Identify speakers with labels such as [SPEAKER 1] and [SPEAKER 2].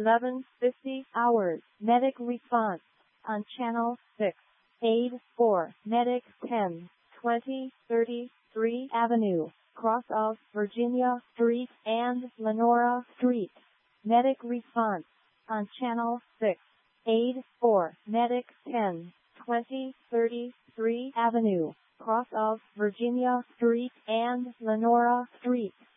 [SPEAKER 1] 11:50 hours. Medic response on channel 6. Aid for Medic 1020 33 Avenue, cross of Virginia Street and Lenora Street. Medic response on channel 6. Aid for Medic 1020 33 Avenue, cross of Virginia Street and Lenora Street.